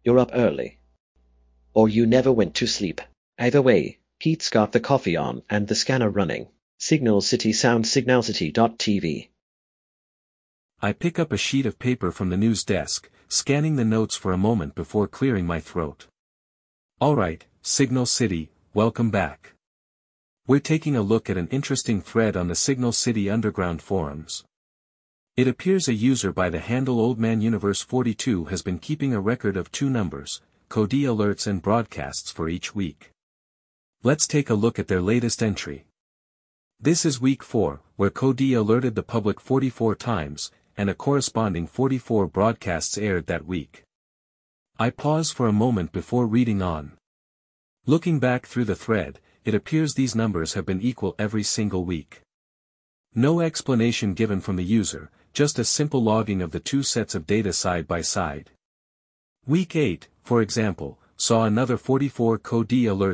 you're up early. Or you never went to sleep. Either way, Pete's got the coffee on and the scanner running. Signal City Sound signalcity.tv. I pick up a sheet of paper from the news desk, scanning the notes for a moment before clearing my throat. Alright, Signal City, welcome back. We're taking a look at an interesting thread on the Signal City Underground forums. It appears a user by the handle OldManUniverse42 has been keeping a record of 2 numbers, Cody alerts and broadcasts for each week. Let's take a look at their latest entry. This is week 4, where Cody alerted the public 44 times, and a corresponding 44 broadcasts aired that week. I pause for a moment before reading on. Looking back through the thread, it appears these numbers have been equal every single week. No explanation given from the user, just a simple logging of the 2 sets of data side by side. Week 8, for example, saw another 44 Cody alerts